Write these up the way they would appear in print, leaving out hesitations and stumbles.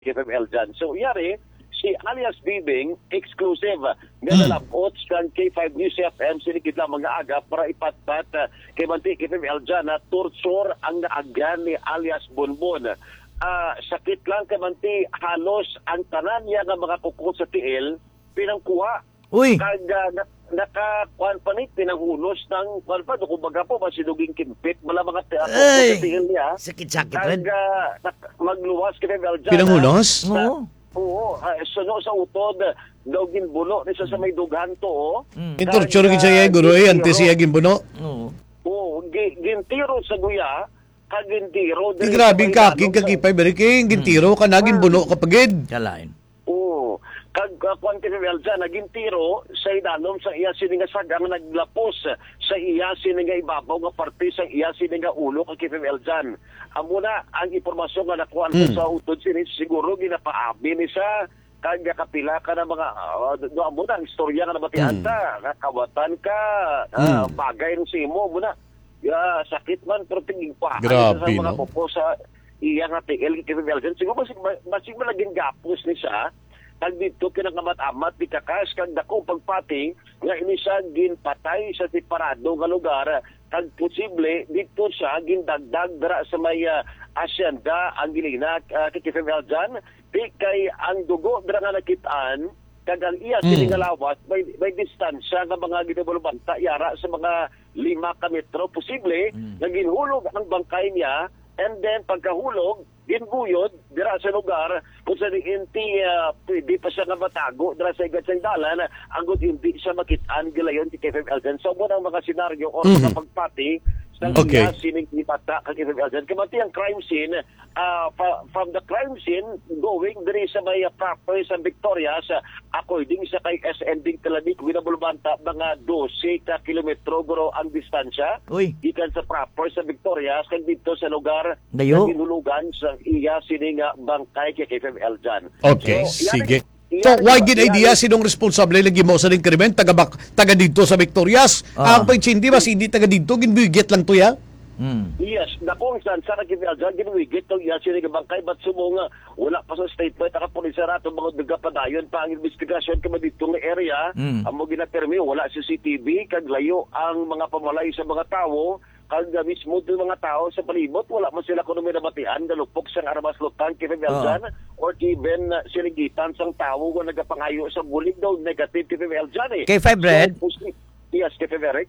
KFML dyan. So, yari, si alias Bibing, exclusive. Nga nalapot kang K5 News FM, sinikit lang mga aga para ipatpat kay Manti KFML dyan na torture ang naagan ni alias Bonbon. Sakit lang kay Manti, halos ang tanan niya ng mga kuko sa tiil, pinangkuha. Uy! Kag nakakuan pa ni, pinanghunos ng, kuan pa, kumbaga po, masinuging kimpit, wala mga kuko sa tiil niya. Sakit-sakit Kag rin. magluwas KFML dyan. Pinanghunos? Oo. Oo, suno sa utod, daw ginbulo, nisa sa may dughan to, oh. Intorture gid siya guro antes siya gimbuno. Oo. Oo, gintiro sa guya, kagintiro. Grabe ka kagipay bari kay gintiro ka naging buno kapagid. Kalain. Oo, kuan KFML dyan, nagintiro sa idanom sa iya sininga sagang naglapos sa iya sininga ibabaw nga parte sa iya sininga ulo kag KFML dyan. Amuna ang impormasyon nga nakuha ko sa utod sinis, siguro ginapaabi ni sa kag kapila ka na mga amuna ang istorya nga nabatian ta, kawatan ka, bagay rin si mo muna. Sakit man pero tingin pa Grabe, sa mga no? popo sa iya nga TL KFML dyan. Siguro masig malaging gapos ni siya kag dito kinakamat-amat di kakas kag dako pagpati nga ini siya ginpatay sa separado nga lugar kag posible dito siya gindagdag dara sa may asyenda ang gilina kay KFML dyan di kay ang dugo dara nga nakitaan kag ang iya sini nga lawas may distansya nga mga ginabulbanta yara sa mga 5 ka metro posible nga ginhulog ang bangkay niya. And then, pagkahulog, ginbuyod, dira sa lugar, kung sa hindi pwede pa siya nga matago, dira sa igat sa dalan, ang hindi siya makitaan gilayon ti KFML dyan. So, muna ang mga senaryo o mga pagpati, sa Okay. sining ipata kag KFML dyan. Kamati ang crime scene, from the crime scene, going diri sa may proper sa Victorias, according sa kay SND Talanik, winabulbanta, mga 12 ka kilometro guro ang distansya. Uy! Gikan sa proper sa Victorias kag dito sa lugar Dayo. na ginulugan sa iya sini nga bangkay kay KFML dyan. Okay, So, sige. yan- So, why gid yan- idea sinong responsable lagi mo sa ning krimen taga dito sa Victorias? Ang pagchindi mas hindi taga dito ginbigit lang to ya. Yes, nakong saan sa KFML dyan, ginuwigit itong iya sini nga bangkay, ba't sumo nga wala pa sa statement, nakapulisara itong mga nagapadayon pa ang investigasyon kama dito nga area, ang mo ginapermi, wala CCTV, kag layo ang mga pamalay sa mga tao, kag mismo itong mga tao sa palibot, wala man sila kuno may nabatian, galupok sang armas lutan, KFML dyan, or even siligitan sang tao nga nagapangayo sa bulig daw, negative KFML dyan eh. K5 Red? So, yes, KFML.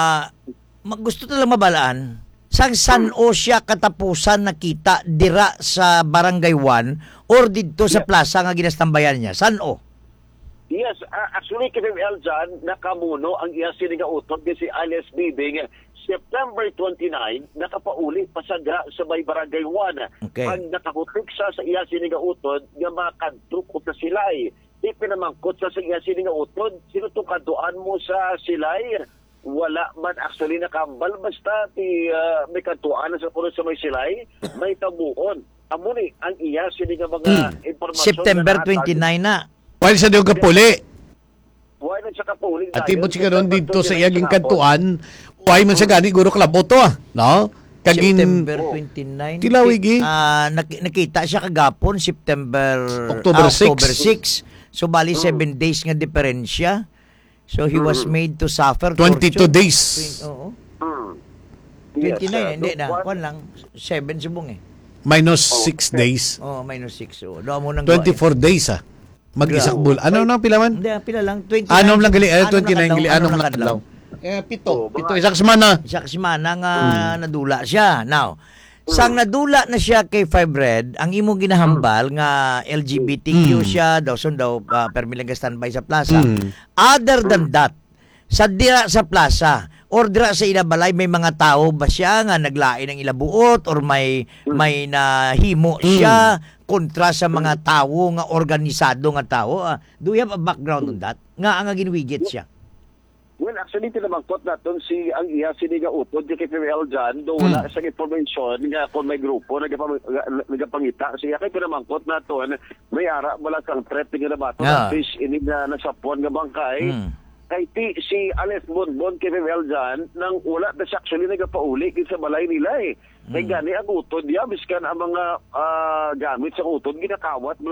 Gusto talang mabalaan, San o siya katapusan nakita dira sa Barangay 1 or dito sa plaza nga ginastambayan niya? San o? Yes, actually KFML dyan, nakamuno ang iya sininga utot ni si alias Bibing September 29, nakapauli pasaga sa may Barangay 1. Okay. Pag nakahutok siya sa iya sininga utod, nga makadruk ko sa silay. Di pinamangkot siya sa iya sininga utod, sino itong kaduan mo sa silay? Wala man actually nakambal, basta may katuan sa kuno sa may silay, may tabuon. Amo ni ang iya sininga mga impormasyon. September 29 na. While sa diyo kapuli. Why na siya kapuli? At ibot siya karon dito sa iyaging kantuan. Why man siya gani guro kalabot to no? Kagin September 29. Tilawig, Nakita siya kagapon September October 6. October 6. So bali 7 days nga diferensya. So he was made to suffer 22 torture. days. Oo. 29 Yes, hindi na. Kuan lang 7 subong eh. Minus 6 days. Oh, minus 6. So do mo nang 24 days Mag-isakbul. Ano nang pila man? Hindi, pila lang 29. Anom lang gali, 29 gali, anom lang lang adlaw. Pito isak semana. Siya kasi mana nga nadula siya. Now, sang nadula na siya kay 5 Red, ang imong ginahambal nga LGBTQ siya, daw permi lang standby sa plaza. Other than that, sa dira sa plaza or dira sa ilabalay may mga tao ba siya nga naglain ng ilabuot or may nahimo siya kontra sa mga tao nga organisado nga tao. Do you have a background on that? Nga ang ginwigit siya. Well, actually, tinamangkot natin ang iya siniga utod yung KFML dyan, do wala sa information nga kung may grupo nagapangita. Siya kay tinamangkot natin, may ara wala kang threat nga nabato, fish ini nga nasapon nga bangkay. kay si Alex Bonbon kay Veljan nang wala na siya actually nagapauli sa balay nila eh. Kay gani ang utod niya, biskan ang mga gamit sa utod ginakawat